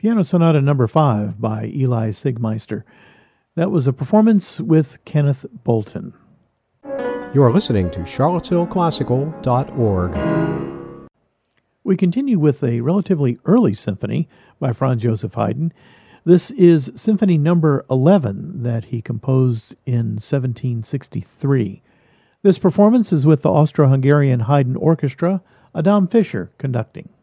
Piano Sonata Number 5 by Eli Sigmeister. That was a performance with Kenneth Bolton. You are listening to charlottesvilleclassical.org. We continue with a relatively early symphony by Franz Joseph Haydn. This is Symphony Number 11 that he composed in 1763. This performance is with the Austro-Hungarian Haydn Orchestra, Adam Fischer conducting.